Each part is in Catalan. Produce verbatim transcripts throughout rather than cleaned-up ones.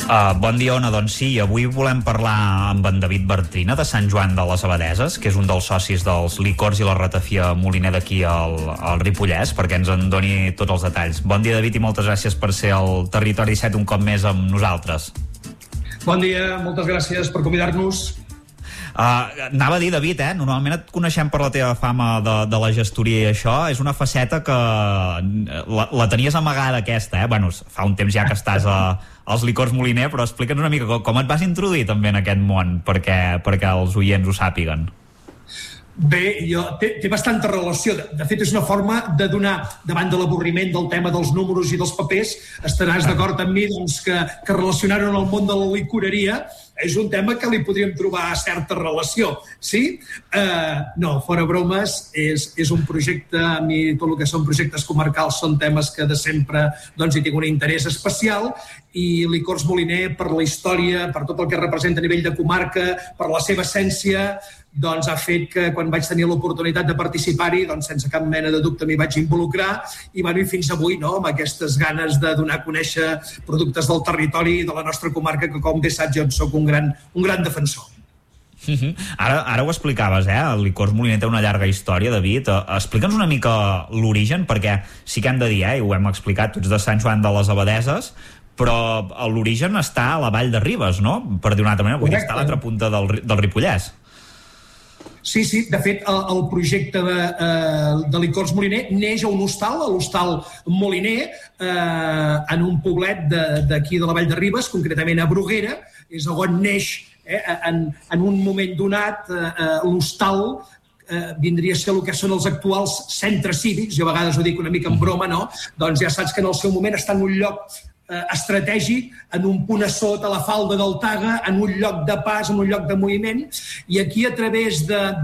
Uh, bon dia, Ona. Doncs sí, avui volem parlar amb en David Bartrina de Sant Joan de les Abadeses, que és un dels socis dels licors i la ratafia Moliner d'aquí al, al Ripollès, perquè ens en doni tots els detalls. Bon dia, David, i moltes gràcies per ser al Territori disset un cop més amb nosaltres. Bon dia, moltes gràcies per convidar-nos. Uh, anava a dir, David, eh? Normalment et coneixem per la teva fama de, de la gestoria i això. És una faceta que la, la tenies amagada, aquesta, eh? Bueno, fa un temps ja que estàs a, als licors Moliner, però explica'ns una mica com, com et vas introduir també en aquest món, perquè, perquè els oients ho sàpiguen. Bé, jo, té, té bastanta relació. De, de fet, és una forma de donar, davant de l'avorriment del tema dels números i dels papers, estaràs d'acord amb mi doncs, que, que relacionar-ho en el món de la licoreria és un tema que li podríem trobar certa relació, sí? Uh, no, fora bromes, és, és un projecte, a mi tot el que són projectes comarcals són temes que de sempre doncs, hi tinc un interès especial, i Licors Moliner, per la història, per tot el que representa a nivell de comarca, per la seva essència, doncs ha fet que quan vaig tenir l'oportunitat de participar-hi, doncs sense cap mena de dubte m'hi vaig involucrar, i bueno, i fins avui, no?, amb aquestes ganes de donar a conèixer productes del territori de la nostra comarca, que com bé saps jo en soc un gran, un gran defensor. Uh-huh. Ara, ara ho explicaves, eh? El Licors Moliner té una llarga història, David. Uh, Explica'ns una mica l'origen, perquè sí que hem de dir, eh? I ho hem explicat, tots de Sant Joan de les Abadeses, però l'origen està a la Vall de Ribes, no? Per dir una altra manera, vull dir, està a l'altra punta del, del Ripollès. Sí, sí, de fet, el, el projecte de, eh, de Licors Moliner neix a un hostal, a l'hostal Moliner, eh, en un poblet d'aquí de, de la Vall de Ribes, concretament a Bruguera, és on neix, eh, en, en un moment donat, eh, l'hostal eh, vindria a ser el que són els actuals centres cívics, jo a vegades ho dic una mica en broma, no? Doncs ja saps que en el seu moment està en un lloc eh, estratègic, en un punt a sota la falda del Taga, en un lloc de pas, en un lloc de moviment, i aquí a través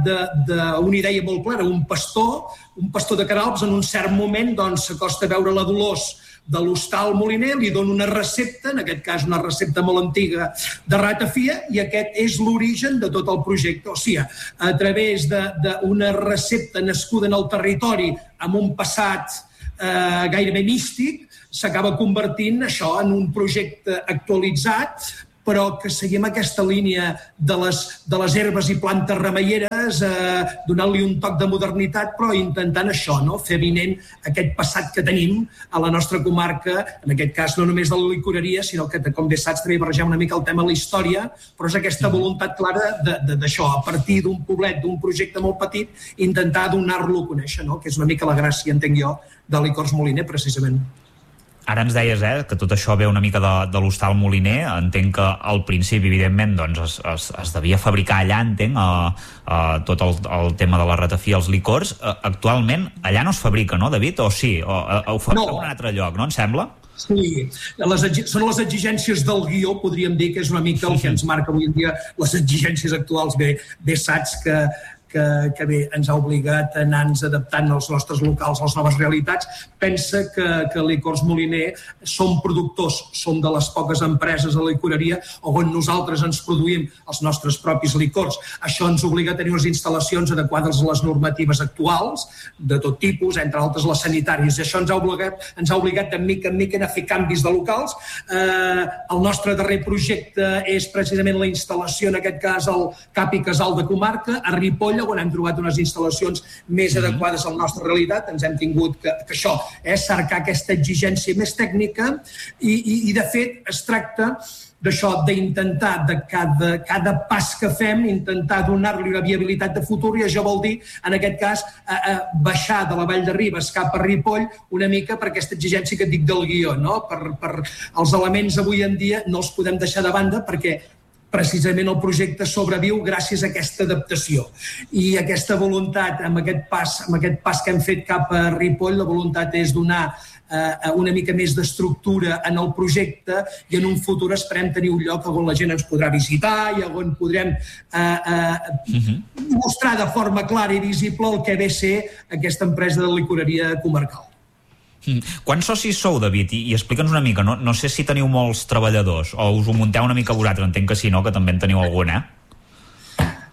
d'una idea molt clara, un pastor, un pastor de Queralbs, en un cert moment doncs s'acosta a veure la Dolors de l'hostal Moliner, li dona una recepta, en aquest cas una recepta molt antiga de ratafia, i aquest és l'origen de tot el projecte. O sigui, a través d'una recepta nascuda en el territori amb un passat eh, gairebé místic, s'acaba convertint això en un projecte actualitzat, però que seguim aquesta línia de les, de les herbes i plantes remeieres, eh, donant-li un toc de modernitat, però intentant això, no? Fer avinent aquest passat que tenim a la nostra comarca, en aquest cas no només de la licoreria, sinó que, com bé saps, també barrejar una mica el tema de la història, però és aquesta voluntat clara d'això, a partir d'un poblet, d'un projecte molt petit, intentar donar-lo a conèixer, no? Que és una mica la gràcia, entenc jo, de Licors Moliner, precisament. Ara ens deies, eh, que tot això ve una mica de, de l'hostal Moliner. Entenc que al principi, evidentment, doncs es, es, es devia fabricar allà, entenc, eh, eh, tot el, el tema de la ratafia, els licors. Eh, actualment, allà no es fabrica, no, David? O sí? O, eh, ho fa no. En un altre lloc, no, em sembla? Sí, les, són les exigències del guió, podríem dir, que és una mica el que ens marca avui en dia les exigències actuals. Bé, bé saps que Que, que bé, ens ha obligat a anar-nos adaptant als nostres locals, a les noves realitats. Pensa que, que Licors Moliner som productors, som de les poques empreses de licoreria on nosaltres ens produïm els nostres propis licors. Això ens obliga a tenir unes instal·lacions adequades a les normatives actuals, de tot tipus, entre altres les sanitàries. I això ens ha obligat, ens ha obligat de mica en mica a fer canvis de locals. Eh, el nostre darrer projecte és precisament la instal·lació, en aquest cas, al Cap i Casal de Comarca, a Ripoll, on hem trobat unes instal·lacions més adequades a la nostra realitat. Ens hem tingut que, que això, eh, cercar aquesta exigència més tècnica i, i, i de fet es tracta d'això, d'intentar de cada, cada pas que fem, intentar donar-li una viabilitat de futur, i això vol dir, en aquest cas, a, a baixar de la Vall de Ribes cap a Ripoll una mica per aquesta exigència que et dic del guió, no? Per, per els elements avui en dia no els podem deixar de banda perquè precisament el projecte sobreviu gràcies a aquesta adaptació. I aquesta voluntat, amb aquest pas, amb aquest pas que hem fet cap a Ripoll, la voluntat és donar eh, una mica més d'estructura en el projecte i en un futur esperem tenir un lloc on la gent ens podrà visitar i on podrem eh, eh, uh-huh. mostrar de forma clara i visible el que ve a ser aquesta empresa de licoreria comarcal. Mm. Quants socis sou, David? I, i explica'ns una mica, no, no sé si teniu molts treballadors o us ho munteu una mica vosaltres, entenc que sí, no? Que també en teniu algun, eh?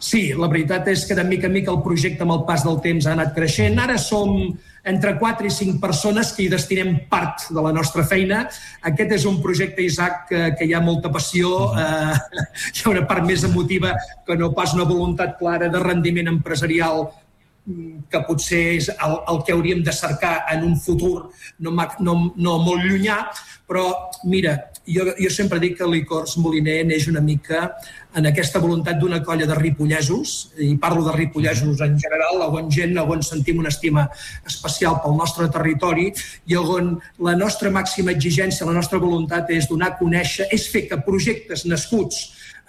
Sí, la veritat és que de mica en mica el projecte amb el pas del temps ha anat creixent. Ara som entre quatre i cinc persones que hi destinem part de la nostra feina. Aquest és un projecte, Isaac, que, que hi ha molta passió, eh, hi ha una part més emotiva que no pas una voluntat clara de rendiment empresarial que potser és el, el que hauríem de cercar en un futur no, no, no molt llunyà, però mira, jo, jo sempre dic que Licors Moliner neix una mica en aquesta voluntat d'una colla de ripollesos, i parlo de ripollesos en general, on gent on sentim una estima especial pel nostre territori i on la nostra màxima exigència, la nostra voluntat és donar a conèixer, és fer que projectes nascuts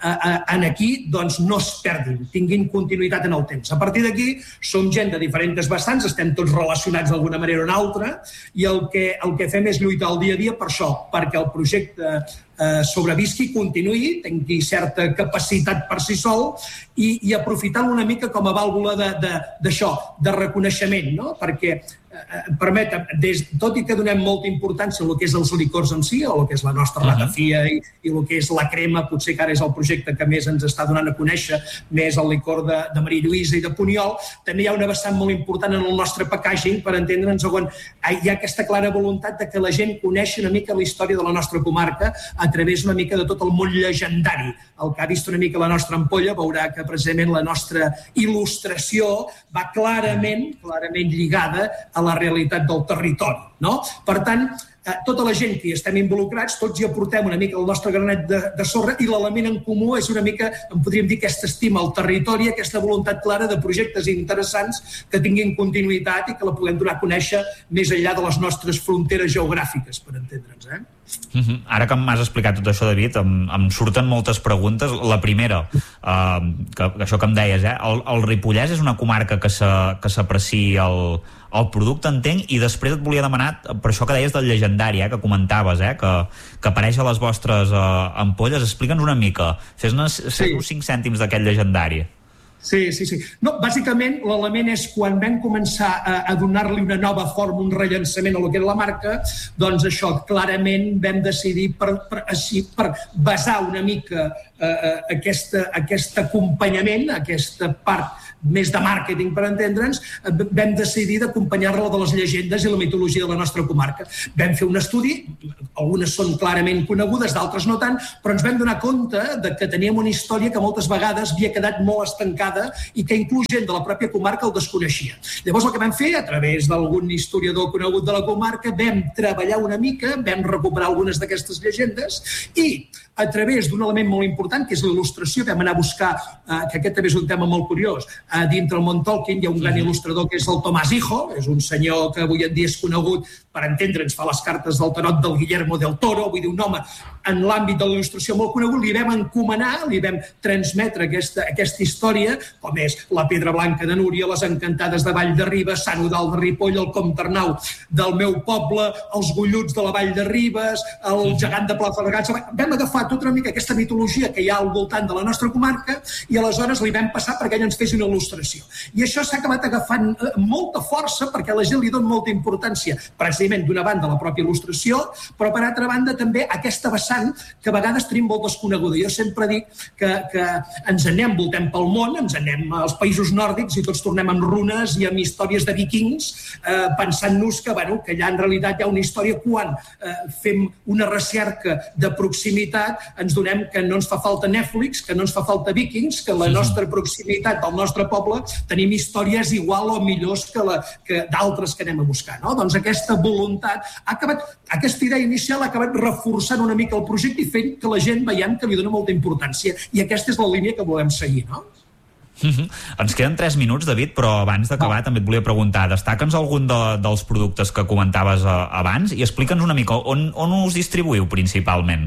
en aquí doncs no es perdin, tinguin continuïtat en el temps. A partir d'aquí som gent de diferents vessants, estem tots relacionats d'alguna manera o una altra i el que, el que fem és lluitar el dia a dia per això, perquè el projecte eh, sobrevisqui, continuï, tingui certa capacitat per si sol i, i aprofitant una mica com a vàlvula d'això, de, de, de reconeixement, no? Perquè permetem, des, tot i que donem molta importància a el que és els licors en si, o el que és la nostra ratafia i, i el que és la crema, potser que ara és el projecte que més ens està donant a conèixer, més el licor de, de Maria Lluïsa i de Puniol, també hi ha una vessant molt important en el nostre packaging per entendre'ns on hi ha aquesta clara voluntat de que la gent coneixi una mica la història de la nostra comarca a través una mica de tot el món llegendari. El que ha vist una mica la nostra ampolla veurà que precisament la nostra il·lustració va clarament, clarament lligada a la realitat del territori, no? Per tant, tota la gent que hi estem involucrats, tots hi aportem una mica el nostre granet de, de sorra i l'element en comú és una mica, en podríem dir, aquesta estima al territori, aquesta voluntat clara de projectes interessants que tinguin continuïtat i que la puguem donar a conèixer més enllà de les nostres fronteres geogràfiques, per entendre'ns, eh? Uh-huh. Ara que m'has explicat tot això, David, em, em surten moltes preguntes. La primera, eh, que, que això que em deies, eh? el, el Ripollès és una comarca que s'aprecia el, el producte, entenc, i després et volia demanar, per això que deies del llegendari, eh? que comentaves, eh? que, que apareix a les vostres eh, ampolles. Explica'ns una mica, fes-nos sí. cinc cèntims d'aquest llegendari. Sí, sí, sí. No, bàsicament, l'element és quan vam començar a, a donar-li una nova forma, un rellançament a lo que era la marca, doncs això, clarament vam decidir per, per, així, per basar una mica eh, aquest, aquest acompanyament, aquesta part més de màrqueting, per entendre'ns, vam decidir d'acompanyar-la de les llegendes i la mitologia de la nostra comarca. Vam fer un estudi, algunes són clarament conegudes, d'altres no tant, però ens vam donar compte de que teníem una història que moltes vegades havia quedat molt estancada i que inclús gent de la pròpia comarca el desconeixia. Llavors el que vam fer, a través d'algun historiador conegut de la comarca, vam treballar una mica, vam recuperar algunes d'aquestes llegendes i a través d'un element molt important, que és l'il·lustració, vam anar a buscar, eh, que aquest també és un tema molt curiós, eh, dintre el món Tolkien hi ha un gran il·lustrador que és el Tomàs Hijo, és un senyor que avui en dia és conegut, per entendre'ns, fa les cartes del tarot del Guillermo del Toro, vull dir, un home en l'àmbit de la il·lustració molt conegut, li vam encomanar, li vam transmetre aquesta, aquesta història, com és la Pedra Blanca de Núria, les Encantades de Vall de Ribes, Sant Eudald de Ripoll, el Comte Arnau del meu poble, els Golluts de la Vall de Ribes, el gegant de Plaza de Gats. Vam agafar tota una mica aquesta mitologia que hi ha al voltant de la nostra comarca i aleshores li vam passar perquè ell ens fes una il·lustració. I això s'ha acabat agafant molta força perquè a la gent li dona molta importància, precisament d'una banda la pròpia il·lustració, però per altra banda també aquesta vessant que a vegades tenim molt desconeguda. Jo sempre dic que, que ens anem, voltem pel món, ens anem als països nòrdics i tots tornem amb runes i amb històries de vikings, eh, pensant-nos que, bueno, que allà en realitat hi ha una història quan eh, fem una recerca de proximitat ens donem que no ens fa falta Netflix, que no ens fa falta Vikings, que la nostra proximitat del nostre poble tenim històries igual o millors que, la, que d'altres que anem a buscar. No? Doncs aquesta voluntat, ha acabat, aquesta idea inicial ha acabat reforçant una mica el projecte i fent que la gent veiem que li dona molta importància. I aquesta és la línia que volem seguir, no? Uh-huh. Ens queden tres minuts, David, però abans d'acabar oh. també et volia preguntar, destaca'ns algun de, dels productes que comentaves uh, abans i explica'ns una mica on, on us distribuïu principalment.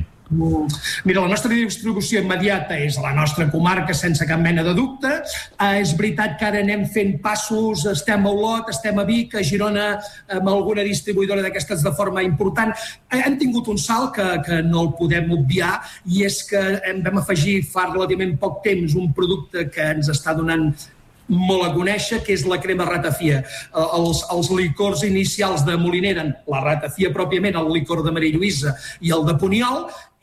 Mira, la nostra distribució immediata és a la nostra comarca sense cap mena de dubte. Eh, és veritat que ara anem fent passos, estem a Olot, estem a Vic, a Girona, amb alguna distribuïdora d'aquestes de forma important. Eh, hem tingut un salt que, que no el podem obviar i és que hem vam afegir fa relativament poc temps un producte que ens està donant molt a conèixer, que és la crema ratafia. Els, els licors inicials de Moliner eren la ratafia pròpiament, el licor de Maria Lluïsa i el de Puniol,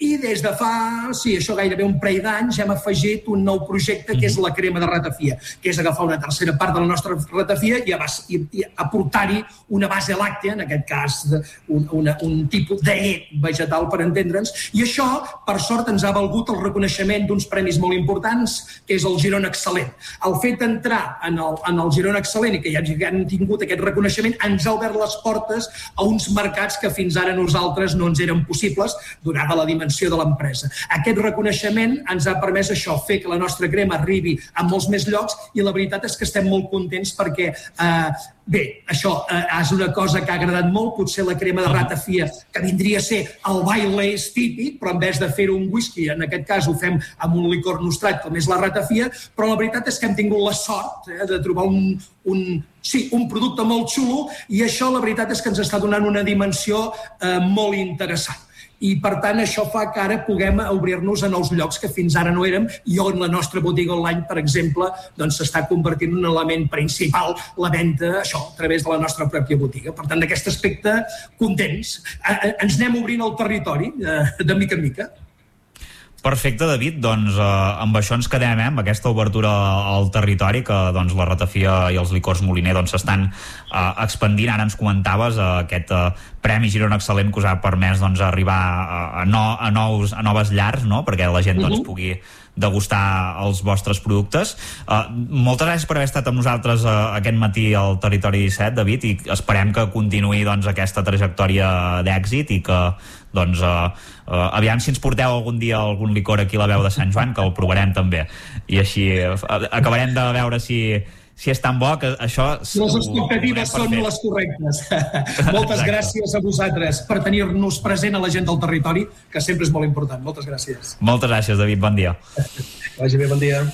I des de fa, sí, això gairebé un parell d'anys, hem afegit un nou projecte que és la crema de ratafia, que és agafar una tercera part de la nostra ratafia i, i, i aportar-hi una base làctea, en aquest cas un, una, un tipus de llet vegetal, per entendre'ns, i això, per sort, ens ha valgut el reconeixement d'uns premis molt importants, que és el Girona Excel·lent. El fet d'entrar en el, en el Girona Excel·lent i que ja han tingut aquest reconeixement ens ha obert les portes a uns mercats que fins ara nosaltres no ens eren possibles, donada la dimensió de l'empresa. Aquest reconeixement ens ha permès això, fer que la nostra crema arribi a molts més llocs, i la veritat és que estem molt contents perquè eh, bé, això eh, és una cosa que ha agradat molt, potser la crema de ratafia, que vindria a ser el Baileys típic, però en vez de fer un whisky, en aquest cas ho fem amb un licor nostrat, com és la ratafia, però la veritat és que hem tingut la sort eh, de trobar un, un, sí, un producte molt xulo, i això la veritat és que ens està donant una dimensió eh, molt interessant. I, per tant, això fa que ara puguem obrir-nos a nous llocs que fins ara no érem, i on la nostra botiga online, per exemple, doncs s'està convertint en un element principal, la venda, això, a través de la nostra pròpia botiga. Per tant, d'aquest aspecte, contents. Ens anem obrint el territori, de mica en mica. Perfecte, David, doncs eh, amb això ens quedem, eh, amb aquesta obertura al territori, que doncs, la ratafia i els licors Moliner doncs, s'estan eh, expandint. Ara ens comentaves eh, aquest eh, Premi Girona Excel·lent que us ha permès doncs, arribar a, a, no, a, nous, a noves llars, no?, perquè la gent doncs, pugui degustar els vostres productes. Uh, moltes gràcies per haver estat amb nosaltres uh, aquest matí al Territori disset, David, i esperem que continuï doncs, aquesta trajectòria d'èxit i que doncs, uh, uh, aviam si ens porteu algun dia algun licor aquí a la Veu de Sant Joan, que el provarem també, i així uh, acabarem de veure si si és tan bo, que això... Les expectatives són les correctes. Moltes Exacte. Gràcies a vosaltres per tenir-nos present a la gent del territori, que sempre és molt important. Moltes gràcies. Moltes gràcies, David. Bon dia. Vagi bé, bon dia.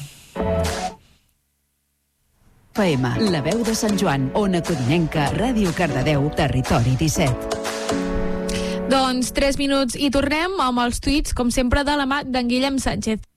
F M, la Veu de Sant Joan, Ona Codinenca, Ràdio Cardedeu, Territori disset. Doncs tres minuts i tornem amb els tuits, com sempre, de la mà d'en Guillem Sánchez.